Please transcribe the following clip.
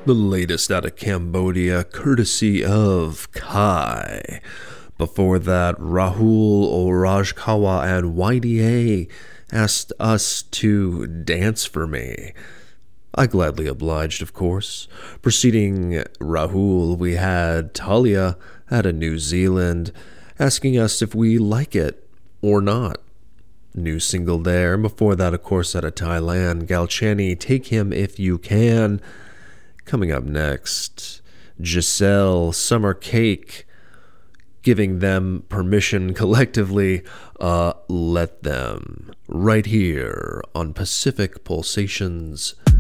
The latest out of Cambodia, courtesy of Kai. Before that, Rahul Orajkawa and YDA asked us to dance for me. I gladly obliged, of course. Preceding Rahul, we had Talia out of New Zealand asking us if we like it or not. New single there. Before that, of course, out of Thailand, Galchani, Take Him If You Can. Coming up next, Giselle, Summer Cake, giving them permission collectively, Let Them, right here on Pacific Pulsations.